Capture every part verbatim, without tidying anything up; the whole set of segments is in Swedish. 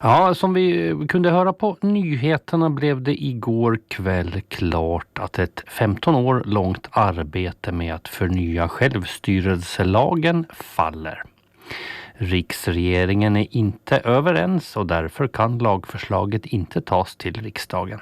Ja, som vi kunde höra på nyheterna blev det igår kväll klart att ett femton år långt arbete med att förnya självstyrelselagen faller. Riksregeringen är inte överens och därför kan lagförslaget inte tas till riksdagen.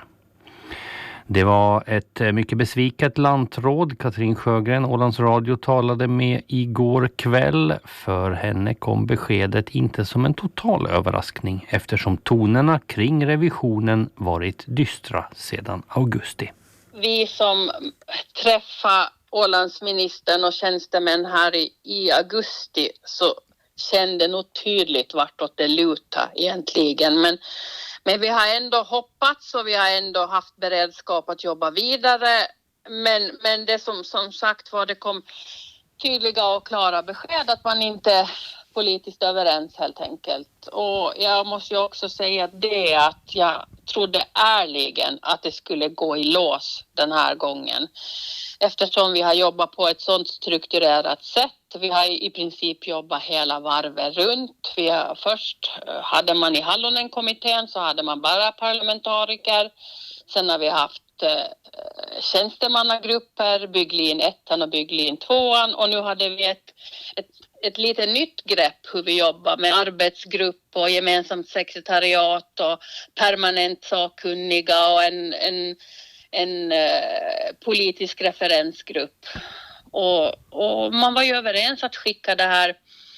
Det var ett mycket besviket lantråd Katrin Sjögren, Ålands Radio, talade med igår kväll. För henne kom beskedet inte som en total överraskning eftersom tonerna kring revisionen varit dystra sedan augusti. Vi som träffade Ålandsministern och tjänstemän här i, i augusti så kände nog tydligt vartåt det lutar egentligen. Men Men vi har ändå hoppats och vi har ändå haft beredskap att jobba vidare. Men, men det som, som sagt var, det kom tydliga och klara besked att man inte är politiskt överens helt enkelt. Och jag måste ju också säga det att jag trodde ärligen att det skulle gå i lås den här gången. Eftersom vi har jobbat på ett sådant strukturerat sätt. Vi har i princip jobbat hela varvet runt. Vi har, först hade man i Hallonen-kommittén så hade man bara parlamentariker. Sen har vi haft eh, tjänstemannagrupper, Bygglin ettan och Bygglin tvåan. Och nu hade vi ett, ett, ett lite nytt grepp hur vi jobbar med arbetsgrupp och gemensamt sekretariat och permanent sakkunniga och en... en en eh, politisk referensgrupp. Och, och man var ju överens att skicka det här,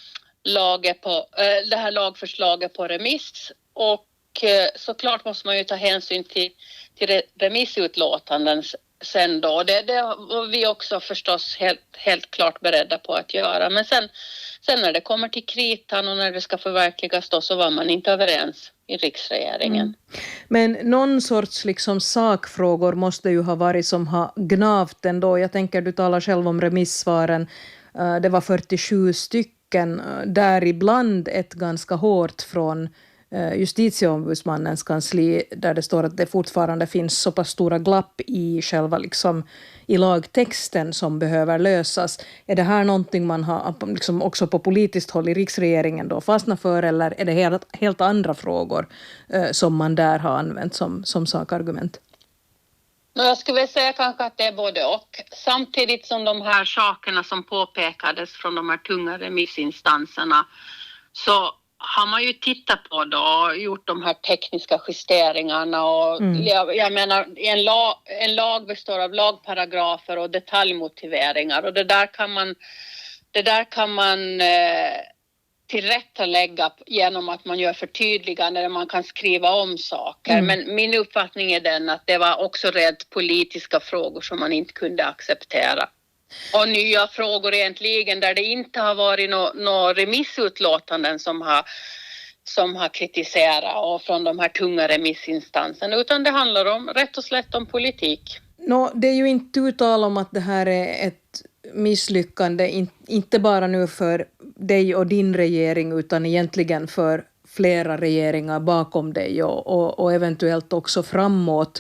laget på, eh, det här lagförslaget på remiss. Och eh, såklart måste man ju ta hänsyn till, till remissutlåtanden sen då. Det, det var vi också förstås helt, helt klart beredda på att göra. Men sen, sen när det kommer till kritan och när det ska förverkligas då så var man inte överens i riksregeringen. Mm. Men någon sorts liksom sakfrågor måste ju ha varit som har gnavt ändå. Jag tänker, du talar själv om remissvaren. Det var fyrtiosju stycken, däribland ett ganska hårt från justitieombudsmannens kansli där det står att det fortfarande finns så pass stora glapp i själva liksom, i lagtexten som behöver lösas. Är det här någonting man har liksom, också på politiskt håll i riksregeringen då fastnat för, eller är det helt, helt andra frågor eh, som man där har använt som, som sakargument? Jag skulle vilja säga kanske att det är både och. Samtidigt som de här sakerna som påpekades från de här tunga remissinstanserna så har man ju tittat på då och gjort de här tekniska justeringarna och mm. jag, jag menar en lag, en lag består av lagparagrafer och detaljmotiveringar och det där kan man det där kan man eh, tillrättalägga genom att man gör förtydliganden där man kan skriva om saker. Mm. Men min uppfattning är den att det var också rätt politiska frågor som man inte kunde acceptera. Och nya frågor egentligen där det inte har varit några no remissutlåtanden som har, som har kritiserat och från de här tunga remissinstanserna, utan det handlar om rätt och slätt om politik. No, det är ju inte uttal om att det här är ett misslyckande, in, inte bara nu för dig och din regering utan egentligen för flera regeringar bakom dig och, och, och eventuellt också framåt.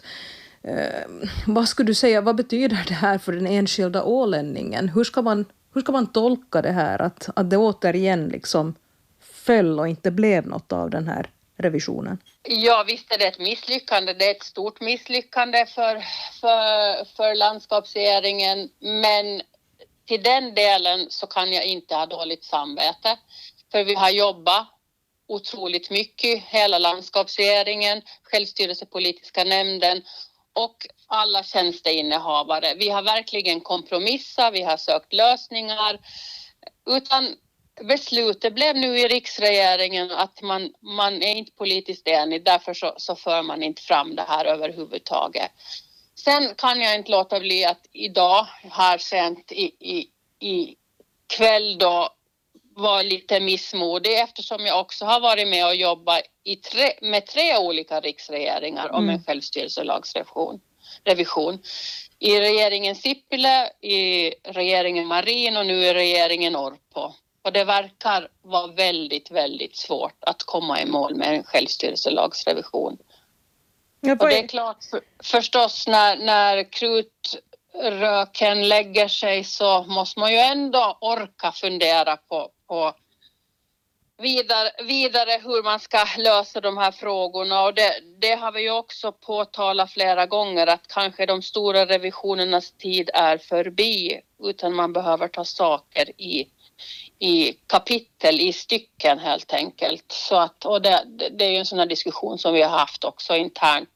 Eh, vad skulle du säga, vad betyder det här för den enskilda ålänningen? Hur ska man, hur ska man tolka det här att, att det återigen liksom föll och inte blev något av den här revisionen? Ja, visst är det ett misslyckande. Det är ett stort misslyckande för, för, för landskapsregeringen, men till den delen så kan jag inte ha dåligt samvete. För vi har jobbat otroligt mycket, hela landskapsregeringen, självstyrelsepolitiska nämnden och alla tjänsteinnehavare. Vi har verkligen kompromissat, vi har sökt lösningar. Utan beslutet blev nu i riksregeringen att man, man är inte politiskt enig, därför så, så för man inte fram det här överhuvudtaget. Sen kan jag inte låta bli att idag, här sent i, i, i kväll då, var lite missmodig eftersom jag också har varit med och jobbat i tre, med tre olika riksregeringar om en självstyrelselagsrevision. Revision. I regeringen Sipilä, i regeringen Marin och nu i regeringen Orpo. Och det verkar vara väldigt, väldigt svårt att komma i mål med en självstyrelselagsrevision. Ja, och det är klart för, förstås när, när krutröken lägger sig så måste man ju ändå orka fundera på, på vidare, vidare hur man ska lösa de här frågorna, och det, det har vi ju också påtalat flera gånger, att kanske de stora revisionernas tid är förbi, utan man behöver ta saker i, i kapitel, i stycken helt enkelt. Så att, och det, det är ju en sån här diskussion som vi har haft också internt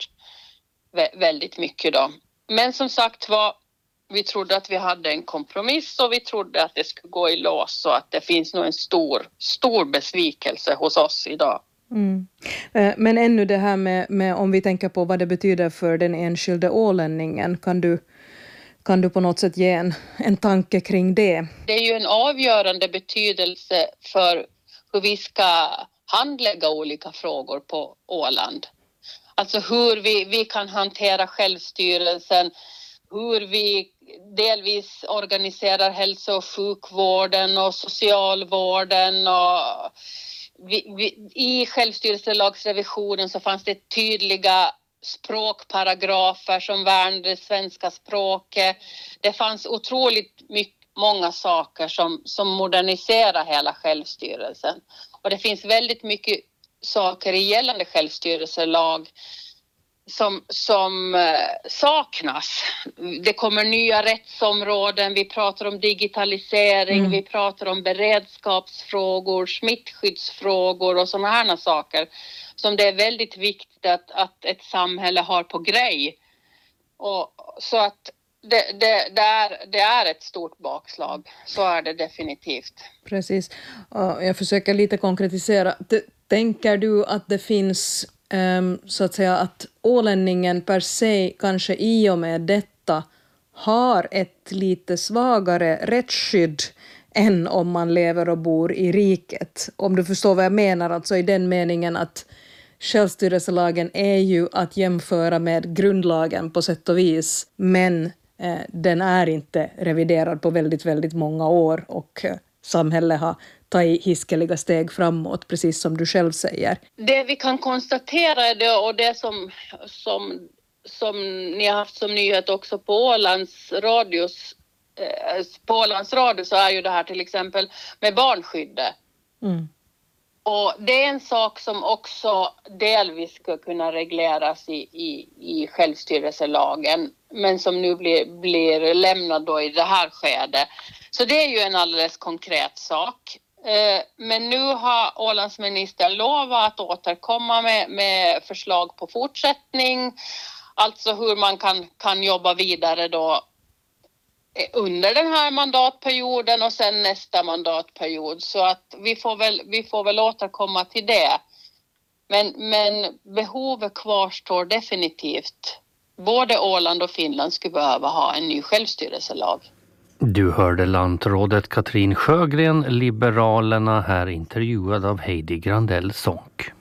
väldigt mycket då. Men som sagt var, vi trodde att vi hade en kompromiss och vi trodde att det skulle gå i lås, så att det finns nog en stor, stor besvikelse hos oss idag. Mm. Men ännu det här med, med om vi tänker på vad det betyder för den enskilde ålänningen, kan du, kan du på något sätt ge en, en tanke kring det? Det är ju en avgörande betydelse för hur vi ska handlägga olika frågor på Åland. Alltså hur vi, vi kan hantera självstyrelsen, hur vi delvis organiserar hälso- och sjukvården och socialvården. Och vi, vi, i självstyrelselagsrevisionen så fanns det tydliga språkparagrafer som värnade det svenska språket. Det fanns otroligt mycket, många saker som, som moderniserar hela självstyrelsen. Och det finns väldigt mycket saker i gällande självstyrelselag som, som eh, saknas. Det kommer nya rättsområden, vi pratar om digitalisering, mm. vi pratar om beredskapsfrågor, smittskyddsfrågor och sådana här saker som det är väldigt viktigt att, att ett samhälle har på grej. Och, så att det, det, det, är, det är ett stort bakslag, så är det definitivt. Precis, jag försöker lite konkretisera. Tänker du att det finns um, så att säga att ålänningen per se kanske i och med detta har ett lite svagare rättsskydd än om man lever och bor i riket? Om du förstår vad jag menar, alltså i den meningen att självstyrelselagen är ju att jämföra med grundlagen på sätt och vis, men eh, den är inte reviderad på väldigt, väldigt många år, och eh, samhället har tagit hiskeliga steg framåt, precis som du själv säger. Det vi kan konstatera är det, och det som, som, som ni har haft som nyhet också på Ålands radios, eh, på Ålands radio, så är ju det här till exempel med barnskyddet. Mm. Och det är en sak som också delvis ska kunna regleras i, i, i självstyrelselagen, men som nu blir, blir lämnad då i det här skedet. Så det är ju en alldeles konkret sak. Men nu har Ålandsministern lovat att återkomma med, med förslag på fortsättning. Alltså hur man kan, kan jobba vidare då under den här mandatperioden och sen nästa mandatperiod. Så att vi får väl, vi får väl återkomma till det. Men, men behovet kvarstår definitivt. Både Åland och Finland skulle behöva ha en ny självstyrelselag. Du hörde lantrådet Katrin Sjögren, Liberalerna, här intervjuad av Heidi Grandell Sonck.